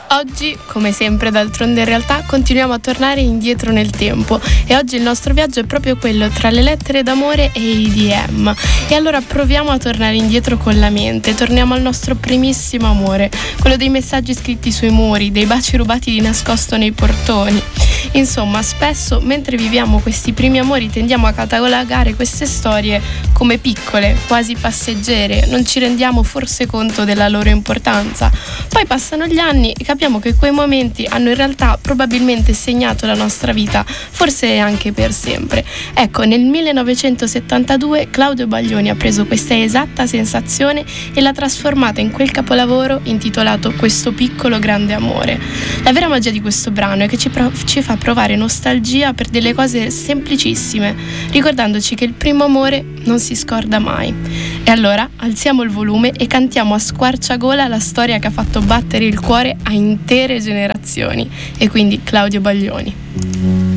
Oggi, come sempre, d'altronde in realtà, continuiamo a tornare indietro nel tempo e oggi il nostro viaggio è proprio quello tra le lettere d'amore e i DM. E allora proviamo a tornare indietro con la mente, torniamo al nostro primissimo amore, quello dei messaggi scritti sui muri, dei baci rubati di nascosto nei portoni. Insomma, spesso mentre viviamo questi primi amori tendiamo a catalogare queste storie come piccole, quasi passeggere, non ci rendiamo forse conto della loro importanza. Poi passano gli anni e capiamo che quei momenti hanno in realtà probabilmente segnato la nostra vita, forse anche per sempre. Ecco, nel 1972 Claudio Baglioni ha preso questa esatta sensazione e l'ha trasformata in quel capolavoro intitolato Questo piccolo grande amore. La vera magia di questo brano è che ci fa provare nostalgia per delle cose semplicissime, ricordandoci che il primo amore non si scorda mai. E allora alziamo il volume e cantiamo a squarciagola la storia che ha fatto battere il cuore a intere generazioni, e quindi Claudio Baglioni.